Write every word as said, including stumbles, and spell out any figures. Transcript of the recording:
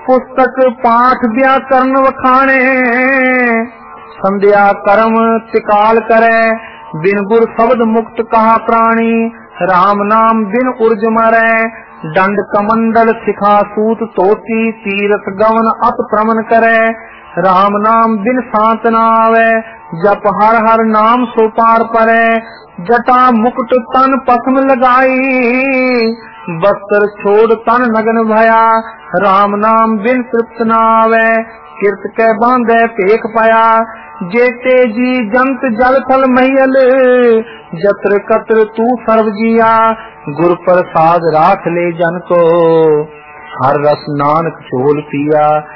पुस्तक पाठ व्याकरण वखाणे, संध्या कर्म तिकाल करे, बिन गुर शब्द मुक्त कहा प्राणी, राम नाम बिन उर्ज मरै, दंड कमंडल शिखा सूत तोती, तीरथ गवन अत प्रमन करे, राम नाम बिन शांत न आवे, जप हर हर नाम सो पार परे, जटा मुकुट तन पसम लगाई, बस्तर छोड़ तन नगन भया, राम नाम बिन तृप्त न आवे, किरत के बांधे पेख पाया, जेते जी जंत जल थल महियल, जत्र कत्र तू सर्व जिया, गुर प्रसाद राख ले जन को, हर रस नानक चोल पिया।